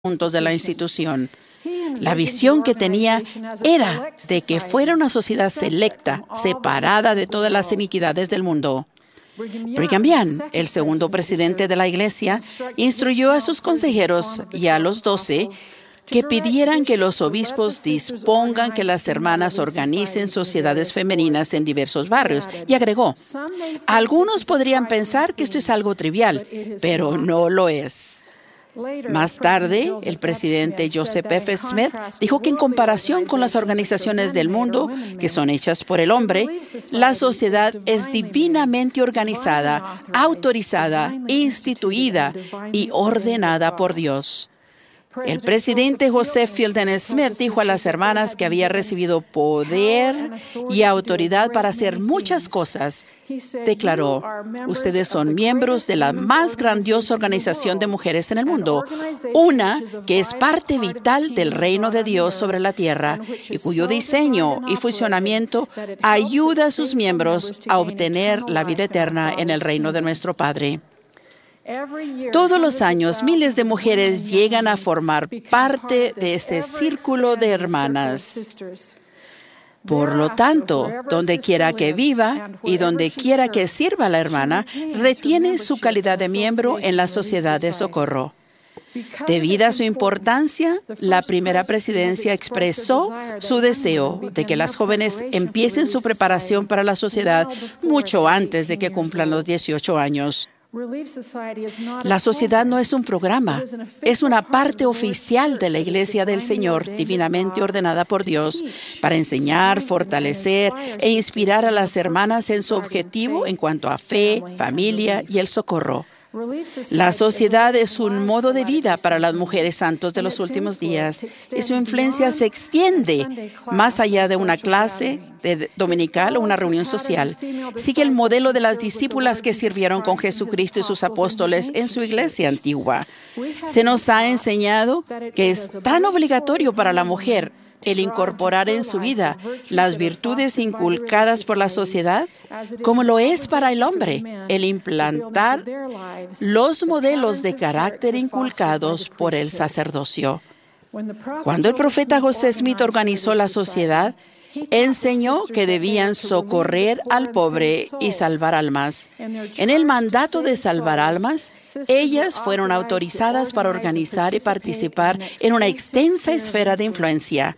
puntos de la institución. La visión que tenía era de que fuera una sociedad selecta, separada de todas las iniquidades del mundo. Brigham Young, el segundo presidente de la Iglesia, instruyó a sus consejeros y a los 12 que pidieran que los obispos dispongan que las hermanas organicen sociedades femeninas en diversos barrios. Y agregó, algunos podrían pensar que esto es algo trivial, pero no lo es. Más tarde, el presidente Joseph F. Smith dijo que en comparación con las organizaciones del mundo, que son hechas por el hombre, la sociedad es divinamente organizada, autorizada, instituida y ordenada por Dios. El presidente Joseph Fielding Smith dijo a las hermanas que había recibido poder y autoridad para hacer muchas cosas. Declaró, ustedes son miembros de la más grandiosa organización de mujeres en el mundo, una que es parte vital del reino de Dios sobre la tierra y cuyo diseño y funcionamiento ayuda a sus miembros a obtener la vida eterna en el reino de nuestro Padre. Todos los años, miles de mujeres llegan a formar parte de este círculo de hermanas. Por lo tanto, donde quiera que viva y donde quiera que sirva la hermana, retiene su calidad de miembro en la sociedad de socorro. Debido a su importancia, la primera presidencia expresó su deseo de que las jóvenes empiecen su preparación para la sociedad mucho antes de que cumplan los 18 años. La sociedad no es un programa, es una parte oficial de la Iglesia del Señor, divinamente ordenada por Dios, para enseñar, fortalecer e inspirar a las hermanas en su objetivo en cuanto a fe, familia y el socorro. La sociedad es un modo de vida para las mujeres santos de los últimos días y su influencia se extiende más allá de una clase dominical o una reunión social. Sigue el modelo de las discípulas que sirvieron con Jesucristo y sus apóstoles en su iglesia antigua. Se nos ha enseñado que es tan obligatorio para la mujer el incorporar en su vida las virtudes inculcadas por la sociedad, como lo es para el hombre, el implantar los modelos de carácter inculcados por el sacerdocio. Cuando el profeta José Smith organizó la sociedad, enseñó que debían socorrer al pobre y salvar almas. En el mandato de salvar almas, ellas fueron autorizadas para organizar y participar en una extensa esfera de influencia.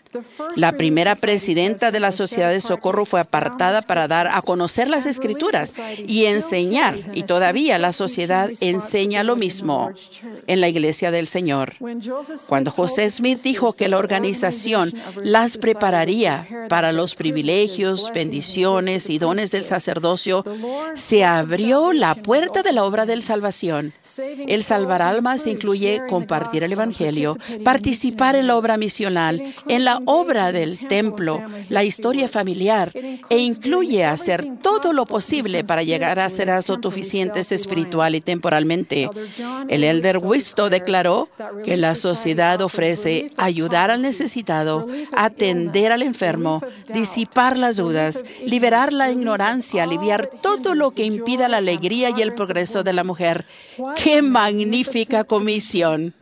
La primera presidenta de la Sociedad de Socorro fue apartada para dar a conocer las Escrituras y enseñar, y todavía la sociedad enseña lo mismo en la Iglesia del Señor. Cuando José Smith dijo que la organización las prepararía para los privilegios, bendiciones y dones del sacerdocio, se abrió la puerta de la obra de salvación. El salvar almas incluye compartir el Evangelio, participar en la obra misional, en la obra del templo, la historia familiar, e incluye hacer todo lo posible para llegar a ser autosuficientes espiritual y temporalmente. El elder Wisto declaró que la sociedad ofrece ayudar al necesitado, atender al enfermo, disipar las dudas, liberar la ignorancia, aliviar todo lo que impida la alegría y el progreso de la mujer. ¡Qué magnífica comisión!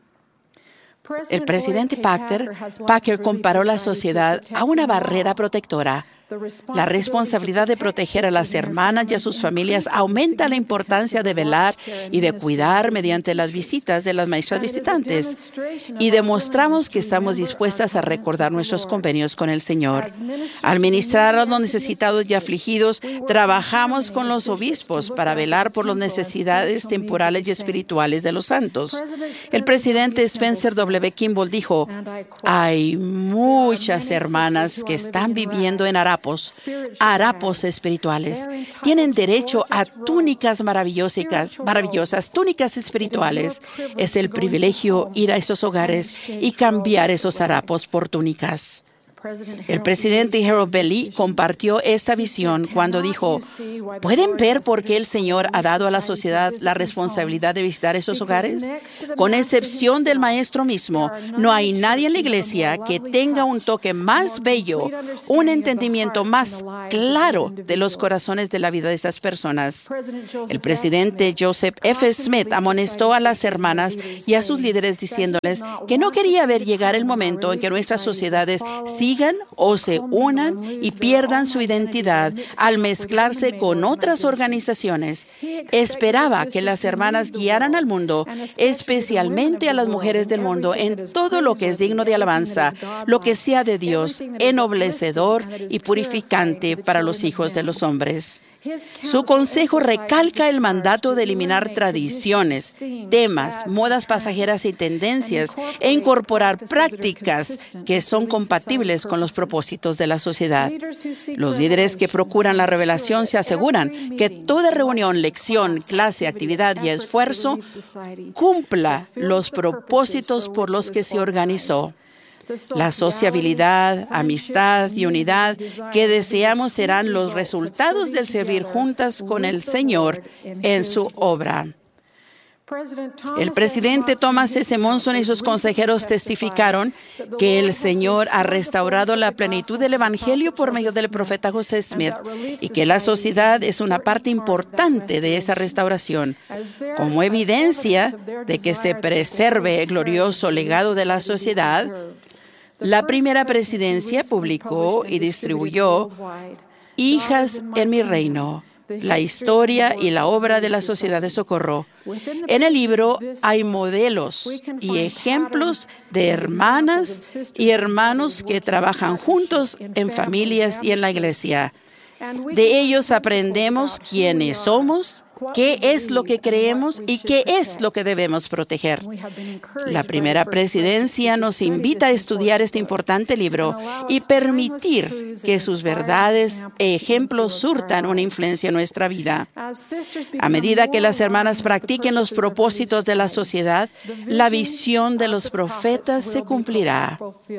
El presidente Packer comparó la sociedad a una barrera protectora. La responsabilidad de proteger a las hermanas y a sus familias aumenta la importancia de velar y de cuidar mediante las visitas de las maestras visitantes. Y demostramos que estamos dispuestas a recordar nuestros convenios con el Señor. Al ministrar a los necesitados y afligidos, trabajamos con los obispos para velar por las necesidades temporales y espirituales de los santos. El presidente Spencer W. Kimball dijo, hay muchas hermanas que están viviendo en harapos espirituales. Tienen derecho a túnicas maravillosas, túnicas espirituales. Es el privilegio ir a esos hogares y cambiar esos harapos por túnicas. El presidente Harold Bailey compartió esta visión cuando dijo: ¿pueden ver por qué el Señor ha dado a la sociedad la responsabilidad de visitar esos hogares? Con excepción del maestro mismo, no hay nadie en la iglesia que tenga un toque más bello, un entendimiento más claro de los corazones de la vida de esas personas. El presidente Joseph F. Smith amonestó a las hermanas y a sus líderes diciéndoles que no quería ver llegar el momento en que nuestras sociedades sigan o se unan y pierdan su identidad al mezclarse con otras organizaciones. Esperaba que las hermanas guiaran al mundo, especialmente a las mujeres del mundo, en todo lo que es digno de alabanza, lo que sea de Dios, ennoblecedor y purificante para los hijos de los hombres. Su consejo recalca el mandato de eliminar tradiciones, temas, modas pasajeras y tendencias e incorporar prácticas que son compatibles con los propósitos de la sociedad. Los líderes que procuran la revelación se aseguran que toda reunión, lección, clase, actividad y esfuerzo cumpla los propósitos por los que se organizó. La sociabilidad, amistad y unidad que deseamos serán los resultados del servir juntas con el Señor en su obra. El presidente Thomas S. Monson y sus consejeros testificaron que el Señor ha restaurado la plenitud del Evangelio por medio del profeta José Smith y que la sociedad es una parte importante de esa restauración. Como evidencia de que se preserve el glorioso legado de la sociedad, la primera presidencia publicó y distribuyó Hijas en mi reino, la historia y la obra de la Sociedad de Socorro. En el libro hay modelos y ejemplos de hermanas y hermanos que trabajan juntos en familias y en la iglesia. De ellos aprendemos quiénes somos, qué es lo que creemos y qué es lo que debemos proteger. La primera presidencia nos invita a estudiar este importante libro y permitir que sus verdades e ejemplos surtan una influencia en nuestra vida. A medida que las hermanas practiquen los propósitos de la sociedad, la visión de los profetas se cumplirá.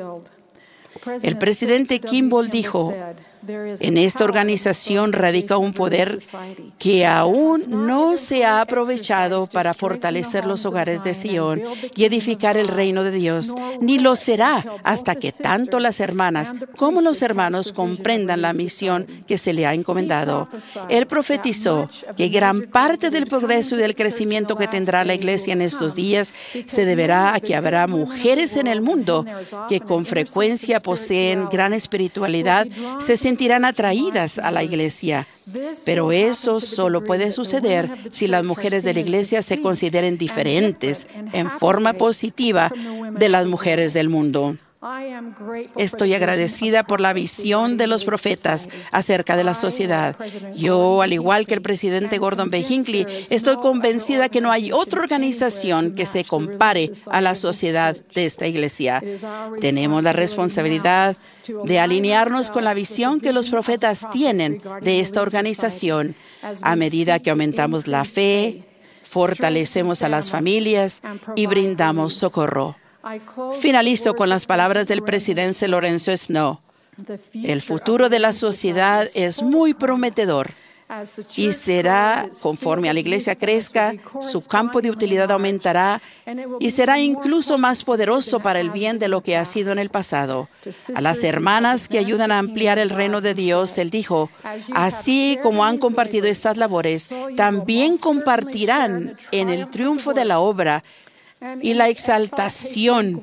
El presidente Kimball dijo: en esta organización radica un poder que aún no se ha aprovechado para fortalecer los hogares de Sion y edificar el reino de Dios, ni lo será hasta que tanto las hermanas como los hermanos comprendan la misión que se le ha encomendado. Él profetizó que gran parte del progreso y del crecimiento que tendrá la iglesia en estos días se deberá a que habrá mujeres en el mundo que con frecuencia poseen gran espiritualidad, se sentirán atraídas a la iglesia. Pero eso solo puede suceder si las mujeres de la iglesia se consideren diferentes en forma positiva de las mujeres del mundo. Estoy agradecida por la visión de los profetas acerca de la sociedad. Yo, al igual que el presidente Gordon B. Hinckley, estoy convencida que no hay otra organización que se compare a la sociedad de esta iglesia. Tenemos la responsabilidad de alinearnos con la visión que los profetas tienen de esta organización a medida que aumentamos la fe, fortalecemos a las familias y brindamos socorro. Finalizo con las palabras del presidente Lorenzo Snow. El futuro de la sociedad es muy prometedor y será, conforme a la iglesia crezca, su campo de utilidad aumentará y será incluso más poderoso para el bien de lo que ha sido en el pasado. A las hermanas que ayudan a ampliar el reino de Dios, él dijo: así como han compartido estas labores, también compartirán en el triunfo de la obra y la exaltación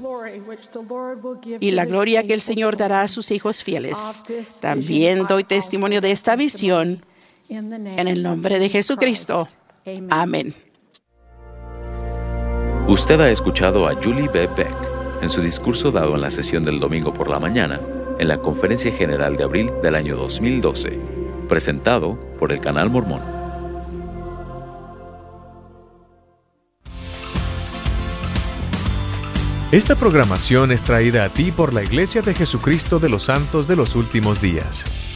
y la gloria que el Señor dará a sus hijos fieles. También doy testimonio de esta visión en el nombre de Jesucristo. Amén. Usted ha escuchado a Julie B. Beck en su discurso dado en la sesión del domingo por la mañana en la Conferencia General de abril del año 2012, presentado por el Canal Mormón. Esta programación es traída a ti por la Iglesia de Jesucristo de los Santos de los Últimos Días.